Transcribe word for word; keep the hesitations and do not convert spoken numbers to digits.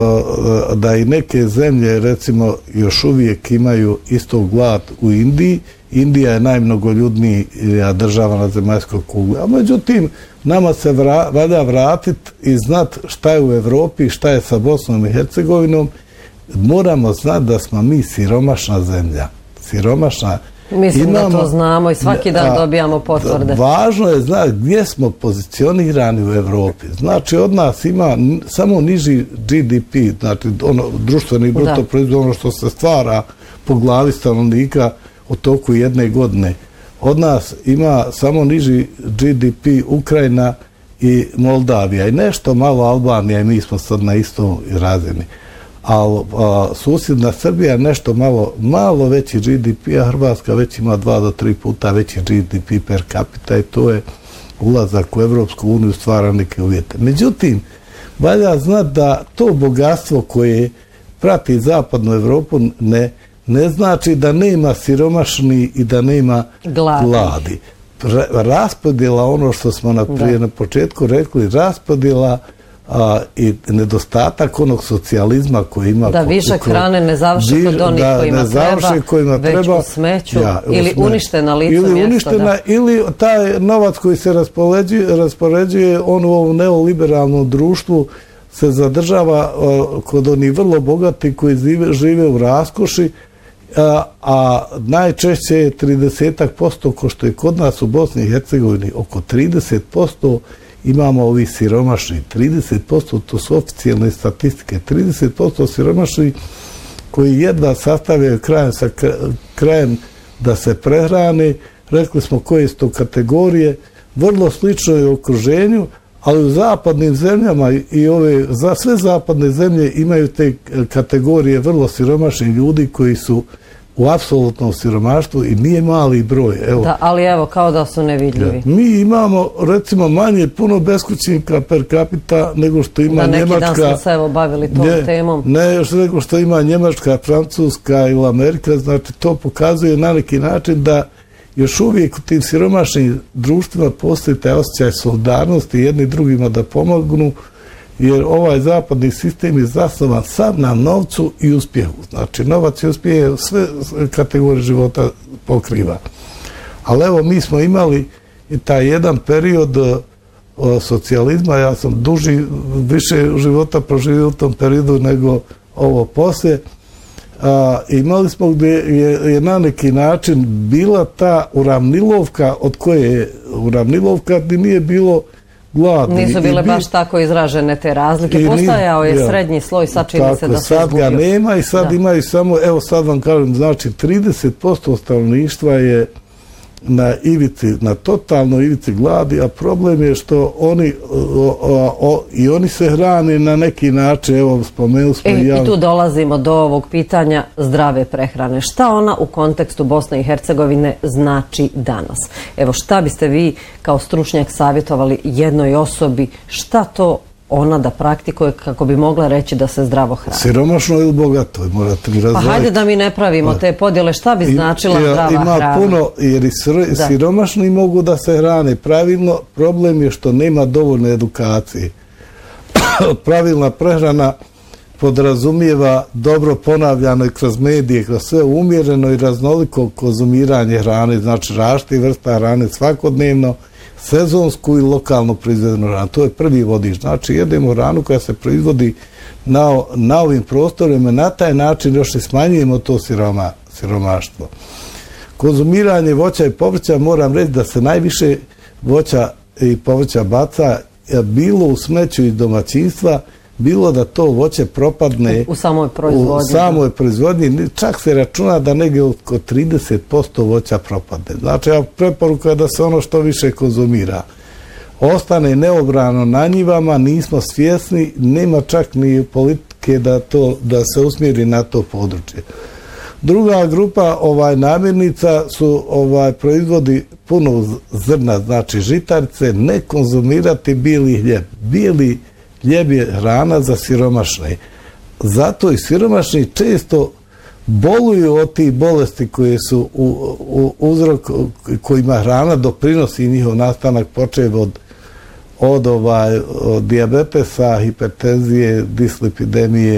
da i neke zemlje recimo još uvijek imaju isto glad u Indiji. Indija je najmnogoljudnija država na zemaljskoj kugli. A međutim, nama se vra, valja vratiti i znati šta je u Evropi, šta je sa Bosnom i Hercegovinom. Moramo znati da smo mi siromašna zemlja. Siromašna. Mislim imamo, da to znamo i svaki dan a, dobijamo potvrde. Važno je znati gdje smo pozicionirani u Evropi. Znači, od nas ima samo niži G D P, znači ono, društveni bruto proizvod, ono što se stvara po glavi stanovnika u toku jedne godine. Od nas ima samo niži G D P Ukrajina i Moldavija i nešto malo Albanija i mi smo sad na istoj razini. A, a susjedna Srbija nešto malo, malo veći G D P, a Hrvatska već ima dva do tri puta veći G D P per capita i to je ulazak u Evropsku uniju stvara neke uvjete. Međutim, valja znati da to bogatstvo koje prati zapadnu Evropu ne, ne znači da nema siromašni i da nema gladi. gladi. Raspodjela, ono što smo na, prije na početku rekli, raspodjela A, i nedostatak onog socijalizma koji ima... Da višak hrane ne završi kod onih da, kojima, treba, kojima već treba, u smeću ja, ili sme, unište na licu ili mjesto. Uništena, da. Ili taj novac koji se raspoređuje, raspoređuje on u ovom neoliberalnom društvu se zadržava a, kod onih vrlo bogati koji žive, žive u raskoši, a, a najčešće je trideset posto ko što je kod nas u Bosni i Hercegovini, oko trideset posto imamo ovi siromašni, trideset posto to su oficijalne statistike, trideset posto siromašni koji jedva sastavljaju krajem sa krajem da se prehrane. Rekli smo koje su to kategorije, vrlo slično je u okruženju, ali u zapadnim zemljama i ove, za sve zapadne zemlje imaju te kategorije vrlo siromašni ljudi koji su u apsolutnom siromaštvu i nije mali broj. Evo. Da, ali evo, kao da su nevidljivi. Ja. Mi imamo, recimo, manje puno beskućnika per capita nego što ima da, Njemačka. Neki dan smo se evo bavili tom ne, temom. Ne, još nego što ima Njemačka, Francuska ili Amerika, znači to pokazuje na neki način da još uvijek u tim siromašnim društvima postoji taj osjećaj solidarnosti jedni drugima da pomognu, jer ovaj zapadni sistem je zasnovan sad na novcu i uspjehu. Znači, novac i uspjeh sve kategorije života pokriva. Ali evo, mi smo imali i taj jedan period o, socijalizma, ja sam duži, više života proživio u tom periodu nego ovo poslije. A, imali smo gdje je, je na neki način bila ta uravnilovka od koje je uravnilovka gdje nije bilo gladni. Nisu bile baš tako izražene te razlike. Postajao je ja, srednji sloj, sad čini se da se sad izgubio. Sad ga nema i sad da. imaju samo, evo sad vam kažem, znači trideset posto stanovništva je na ivici, na totalnoj ivici gladi, a problem je što oni o, o, o, i oni se hrane na neki način, evo spomenuli smo e, ja. I tu dolazimo do ovog pitanja zdrave prehrane. Šta ona u kontekstu Bosne i Hercegovine znači danas? Evo, šta biste vi kao stručnjak savjetovali jednoj osobi, šta to ona da praktikuje kako bi mogla reći da se zdravo hrani? Siromašno ili bogato, morate mi razdvojiti. Pa hajde da mi ne pravimo te podjele, šta bi značila I, zdrava ima hrana? Ima puno, jer i siromašni mogu da se hrane pravilno, problem je što nema dovoljne edukacije. Pravilna prehrana podrazumijeva dobro ponavljano i kroz medije, kroz sve umjereno i raznoliko konzumiranje hrane, znači različite vrsta hrane svakodnevno, sezonsku i lokalno proizvedenu hranu. To je prvi vodič. Znači, jedemo hranu koja se proizvodi na, na ovim prostorima. Na taj način još i smanjujemo to siroma, siromaštvo. Konzumiranje voća i povrća, moram reći da se najviše voća i povrća baca bilo u smeću iz domaćinstva, bilo da to voće propadne u, u samoj proizvodnji. U samoj proizvodnji. Čak se računa da negdje oko trideset posto voća propadne. Znači, ja preporuka je da se ono što više konzumira ostane neobrano na njivama, nismo svjesni, nema čak ni politike da, to, da se usmjeri na to područje. Druga grupa ovaj namirnica su ovaj proizvodi puno zrna, znači žitarice, ne konzumirati bijeli hljeb. Bijeli hljeb je hrana za siromašne. Zato i siromašni često boluju od tih bolesti koje su u, u uzrok kojima hrana doprinosi njihov nastanak, počev od, od, ovaj, od dijabetesa, hipertenzije, dislipidemije,